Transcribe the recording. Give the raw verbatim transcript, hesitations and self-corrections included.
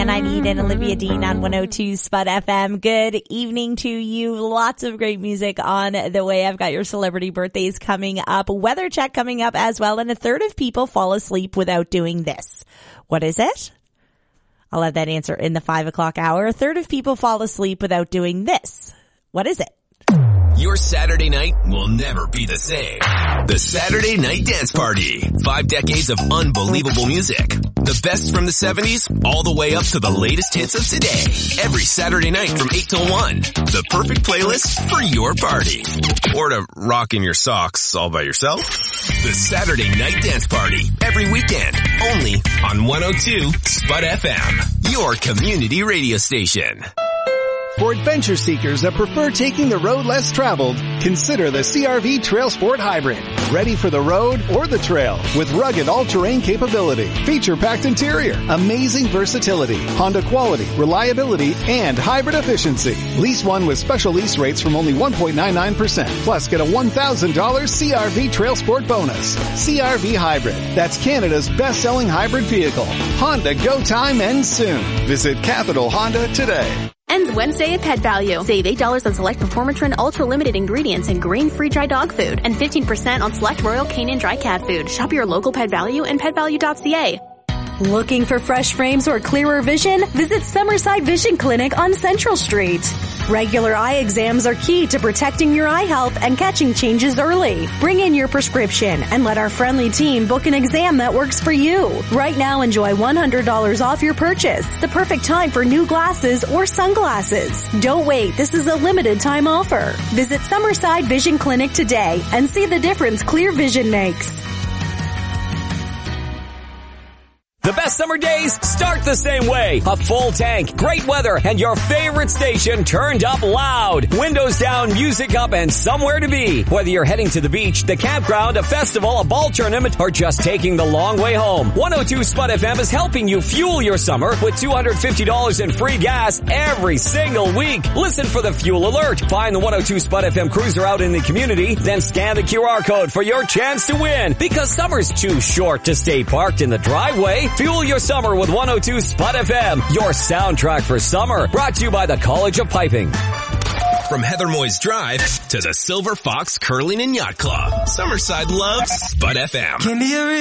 Man I Need and Olivia Dean on one oh two Spud F M. Good evening to you. Lots of great music on the way. I've got your celebrity birthdays coming up, weather check coming up as well, and a third of people fall asleep without doing this. What is it? I'll have that answer in the five o'clock hour. A third of people fall asleep without doing this. What is it? Your Saturday night will never be the same. The Saturday Night Dance Party. Five decades of unbelievable music. The best from the seventies all the way up to the latest hits of today. Every Saturday night from eight till one. The perfect playlist for your party. Or to rock in your socks all by yourself. The Saturday Night Dance Party. Every weekend. Only on one oh two Spud F M. Your community radio station. For adventure seekers that prefer taking the road less traveled, consider the C R V Trail Sport Hybrid. Ready for the road or the trail with rugged all-terrain capability, feature-packed interior, amazing versatility, Honda quality, reliability, and hybrid efficiency. Lease one with special lease rates from only one point nine nine percent. Plus, get a one thousand dollars C R V Trail Sport bonus. C R V Hybrid. That's Canada's best-selling hybrid vehicle. Honda Go Time ends soon. Visit Capital Honda today. Ends Wednesday at Pet Value. Save eight dollars on select Performatrin Ultra Limited ingredients and grain-free dry dog food. And fifteen percent on select Royal Canin dry cat food. Shop your local Pet Value and pet value dot c a. Looking for fresh frames or clearer vision? Visit Summerside Vision Clinic on Central Street. Regular eye exams are key to protecting your eye health and catching changes early. Bring in your prescription and let our friendly team book an exam that works for you. Right now, enjoy one hundred dollars off your purchase. The perfect time for new glasses or sunglasses. Don't wait. This is a limited time offer. Visit Summerside Vision Clinic today and see the difference clear vision makes. The best summer days start the same way. A full tank, great weather, and your favorite station turned up loud. Windows down, music up, and somewhere to be. Whether you're heading to the beach, the campground, a festival, a ball tournament, or just taking the long way home, one oh two Spud F M is helping you fuel your summer with two hundred fifty dollars in free gas every single week. Listen for the fuel alert. Find the one oh two Spud F M cruiser out in the community, then scan the Q R code for your chance to win. Because summer's too short to stay parked in the driveway. Fuel your summer with one oh two Spud F M, your soundtrack for summer. Brought to you by the College of Piping. From Heather Moyes Drive to the Silver Fox Curling and Yacht Club, Summerside loves Spud F M.